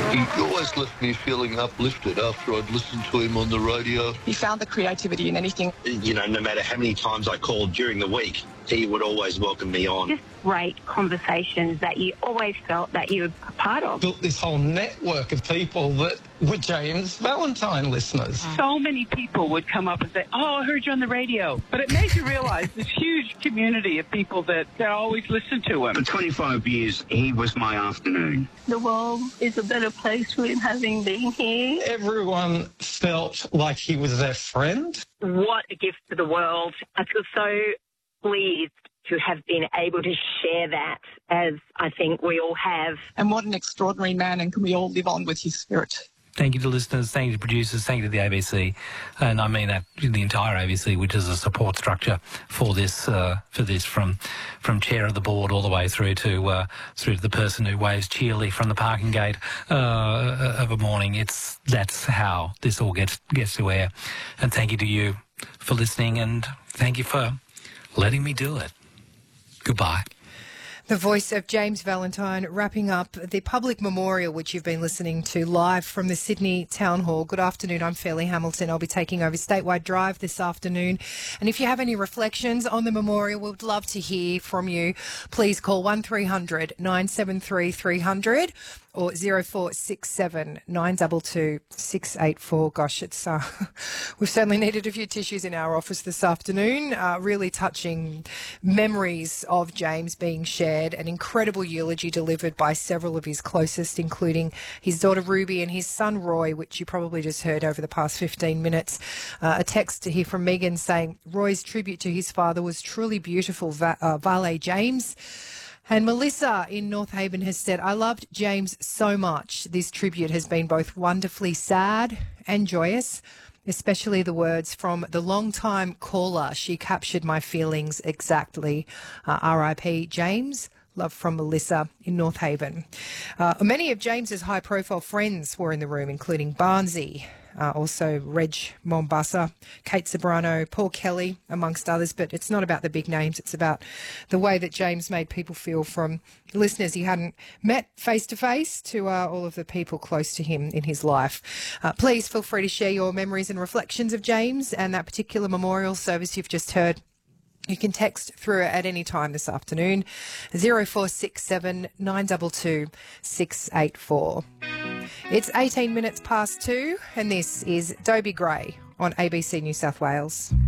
He always left me feeling uplifted after I'd listened to him on the radio. He found the creativity in anything. You know, no matter how many times I called during the week, he would always welcome me on. Just great conversations that you always felt that you were a part of. Built this whole network of people that were James Valentine listeners. So many people would come up and say, oh, I heard you on the radio. But it made you realise this huge community of people that always listen to him. For 25 years, he was my afternoon. The world is a better place with him having been here. Everyone felt like he was their friend. What a gift to the world. I feel so pleased to have been able to share that, as I think we all have. And what an extraordinary man, and can we all live on with his spirit? Thank you to listeners, thank you to producers, thank you to the ABC, and I mean that the entire ABC, which is a support structure for this from chair of the board all the way through to the person who waves cheerily from the parking gate of a morning. That's how this all gets to air. And thank you to you for listening, and thank you for letting me do it. Goodbye. The voice of James Valentine wrapping up the public memorial, which you've been listening to live from the Sydney Town Hall. Good afternoon, I'm Fairley Hamilton. I'll be taking over Statewide Drive this afternoon. And if you have any reflections on the memorial, we'd love to hear from you. Please call 1300 973 300 or 0467 922 684. Gosh, it's we've certainly needed a few tissues in our office this afternoon. Really touching memories of James being shared, an incredible eulogy delivered by several of his closest, including his daughter Ruby and his son Roy, which you probably just heard over the past 15 minutes. A text here from Megan saying, Roy's tribute to his father was truly beautiful, Vale James. And Melissa in North Haven has said, I loved James so much. This tribute has been both wonderfully sad and joyous, especially the words from the long-time caller. She captured my feelings exactly. R.I.P. James. Love from Melissa in North Haven. Many of James's high-profile friends were in the room, including Barnsey, also Reg Mombassa, Kate Sobrano, Paul Kelly, amongst others. But it's not about the big names. It's about the way that James made people feel, from listeners he hadn't met face-to-face to all of the people close to him in his life. Please feel free to share your memories and reflections of James and that particular memorial service you've just heard. You can text through at any time this afternoon, 0467 922 684. It's 18 minutes past 2, and this is Dobie Gray on ABC New South Wales.